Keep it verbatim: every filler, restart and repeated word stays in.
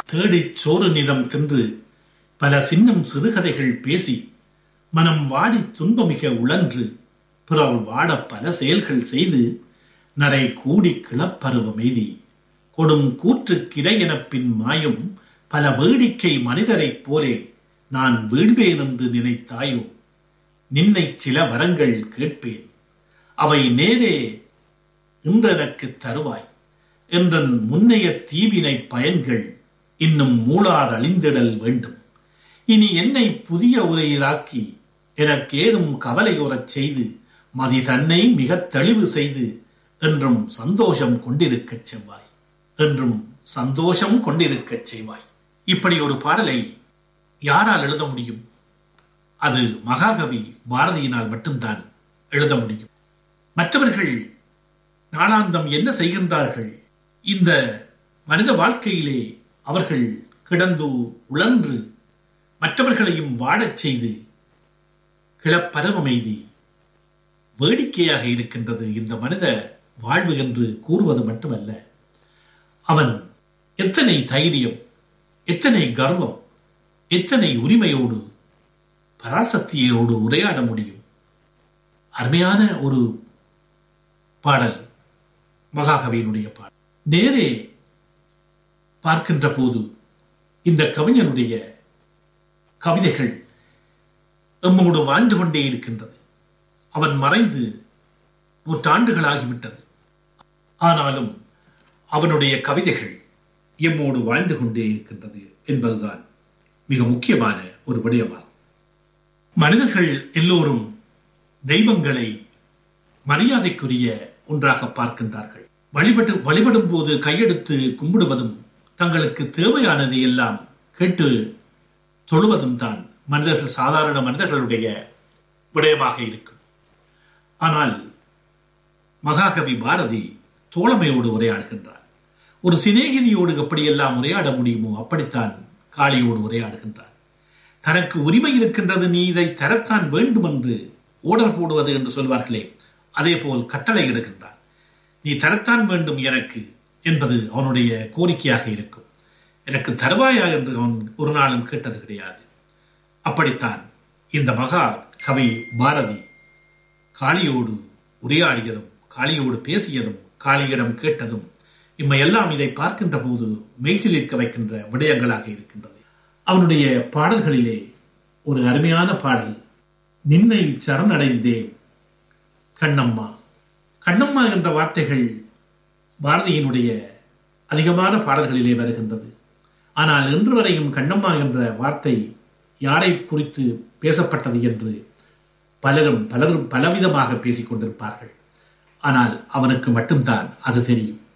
தேடிச் சோறு நிதம் தின்று பல சின்னம் சிறுகதைகள் பேசி மனம் வாடி துன்பமிக உழன்று பிறர் வாட பல செயல்கள் செய்து நரை கூடி கிளப்பருவமெய்தி கொடும் கூற்று கிரையெனப்பின் மாயும் பல வேடிக்கை மனிதரைப் போலே நான் வீழ்வேன் என்று நினைத்தாயோ? நின்னை சில வரங்கள் கேட்பேன், அவை நேரே இன்றெனக்கு தருவாய் என்றன் முன்னைய தீவினை பயன்கள் இன்னும் மூளாதழிந்திடல் வேண்டும். இனி என்னை புதிய உரையிலாக்கி எனக்கேதும் கவலையுறச் செய்து மதி தன்னை மிக தெளிவு செய்து என்றும் சந்தோஷம் கொண்டிருக்கச் செவ்வாய் என்றும் சந்தோஷம் கொண்டிருக்கச் செய்வாய். இப்படி ஒரு பாடலை யாரால் எழுத முடியும்? அது மகாகவி பாரதியினால் மட்டும்தான் எழுத முடியும். மற்றவர்கள் நாளாந்தம் என்ன செய்கின்றார்கள்? இந்த மனித வாழ்க்கையிலே அவர்கள் கிடந்து உழன்று மற்றவர்களையும் வாடச் செய்து கிளப்பரவமெய்தி வேடிக்கையாக இருக்கின்றது இந்த மனித வாழ்வு என்று கூறுவது மட்டுமல்ல, அவன் எத்தனை தைரியம், எத்தனை கர்வம், எத்தனை உரிமையோடு பராசக்தியோடு உரையாட முடியும். அருமையான ஒரு பாடல் மகாகவியினுடைய பாடல். நேரே பார்க்கின்ற போது இந்த கவிஞனுடைய கவிதைகள் எம்மோடு வாழ்ந்து கொண்டே இருக்கின்றது. அவன் மறைந்து நூற்றாண்டுகளாகிவிட்டது. ஆனாலும் அவனுடைய கவிதைகள் எம்மோடு வாழ்ந்து கொண்டே இருக்கின்றது என்பதுதான் மிக முக்கியமான ஒரு விடயமாகும். மனிதர்கள் எல்லோரும் தெய்வங்களை மரியாதைக்குரிய ஒன்றாக பார்க்கின்றார்கள். வழிபட்டு வழிபடும் போது கையெடுத்து கும்பிடுவதும் தங்களுக்கு தேவையானதை எல்லாம் கேட்டு தொழுவதும் தான் மனிதர்கள் சாதாரண மனிதர்களுடைய விடயமாக இருக்கும். ஆனால் மகாகவி பாரதி தோழமையோடு உரையாடுகின்றார். ஒரு சிநேகிதியோடு எப்படியெல்லாம் உரையாட முடியுமோ அப்படித்தான் காளியோடு உரையாடுகின்றார். தனக்கு உரிமை இருக்கின்றது, நீ இதை தரத்தான் வேண்டும் என்று ஓடர் போடுவது என்று சொல்வார்களே, அதே போல் கட்டளை இடுகின்றார். நீ தரத்தான் வேண்டும் எனக்கு என்பது அவனுடைய கோரிக்கையாக இருக்கும். எனக்கு தருவாயா என்று அவன் ஒரு நாளும் கேட்டது கிடையாது. அப்படித்தான் இந்த மகா கவி பாரதி காளியோடு உரையாடியதும் காளியோடு பேசியதும் காளியிடம் கேட்டதும் இம்மையெல்லாம் இதை பார்க்கின்ற போது மெய்சிலிருக்க வைக்கின்ற விடயங்களாக இருக்கின்றது. அவனுடைய பாடல்களிலே ஒரு அருமையான பாடல், நின்னை சரணடைந்தேன் கண்ணம்மா. கண்ணம்மா என்ற வார்த்தைகள் பாரதியினுடைய அதிகமான பாடல்களிலே வருகின்றது. ஆனால் இன்று வரையும் கண்ணம்மா என்ற வார்த்தை யாரை குறித்து பேசப்பட்டது என்று பலரும் பலரும் பலவிதமாக பேசிக் கொண்டிருப்பார்கள். ஆனால் அவனுக்கு மட்டும்தான் அது தெரியும்.